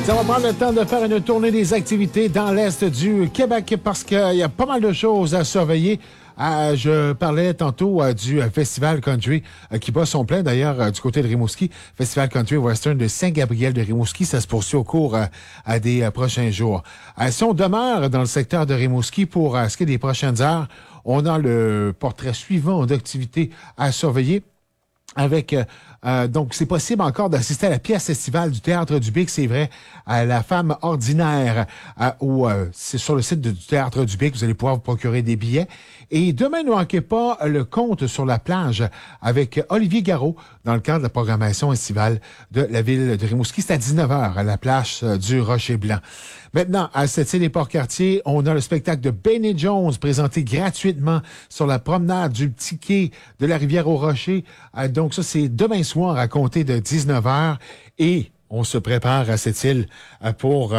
Ça va prendre le temps de faire une tournée des activités dans l'Est du Québec parce qu'il y a pas mal de choses à surveiller. Je parlais tantôt du Festival Country qui bat son plein d'ailleurs du côté de Rimouski. Festival Country Western de Saint-Gabriel de Rimouski. Ça se poursuit au cours des prochains jours. Si on demeure dans le secteur de Rimouski pour ce qui est des prochaines heures, on a le portrait suivant d'activités à surveiller. Avec donc c'est possible encore d'assister à la pièce estivale du Théâtre du Bic, c'est vrai, à La Femme ordinaire, où c'est sur le site du Théâtre du Bic, vous allez pouvoir vous procurer des billets. Et demain, ne manquez pas le conte sur la plage avec Olivier Garot dans le cadre de la programmation estivale de la ville de Rimouski. C'est à 19h à la plage du Rocher-Blanc. Maintenant, à Sept-Îles et Port-Cartier, on a le spectacle de Benny Jones présenté gratuitement sur la promenade du Petit Quai de la Rivière-au-Rocher. Donc ça, c'est demain soir à compter de 19h. Et on se prépare à Sept-Îles pour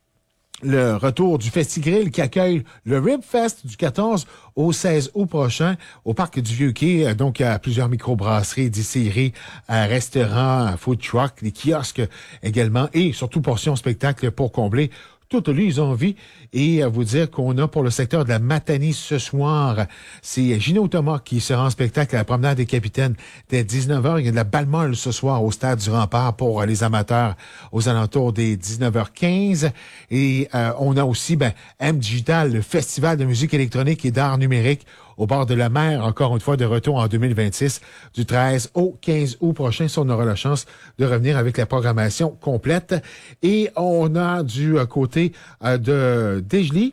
le retour du Festigrill qui accueille le Rib Fest du 14 au 16 août prochain au parc du Vieux-Quai. Donc, il y a plusieurs microbrasseries, distilleries, restaurants, food trucks, des kiosques également et surtout portions spectacles pour combler toutes les envies. Et à vous dire qu'on a pour le secteur de la Matanie ce soir, c'est Gino Thomas qui sera en spectacle à la promenade des Capitaines dès 19h. Il y a de la balle molle ce soir au stade du Rempart pour les amateurs aux alentours des 19h15. Et on a aussi M Digital, le festival de musique électronique et d'art numérique au bord de la mer, encore une fois, de retour en 2026, du 13 au 15 août prochain. Si on aura la chance de revenir avec la programmation complète. Et on a du côté de Desjely,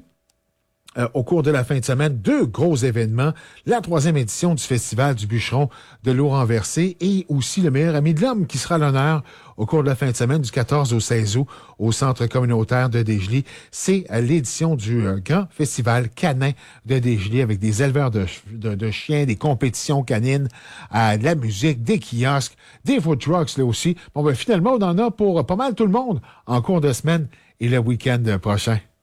au cours de la fin de semaine, deux gros événements. La 3e édition du Festival du Bûcheron de l'eau-renversée et aussi le meilleur ami de l'homme qui sera à l'honneur au cours de la fin de semaine du 14 au 16 août au Centre communautaire de Desjely. C'est l'édition du grand festival canin de Desjely avec des éleveurs de chiens, des compétitions canines, de la musique, des kiosques, des food trucks là aussi. Bon, finalement, on en a pour pas mal tout le monde en cours de semaine et le week-end prochain.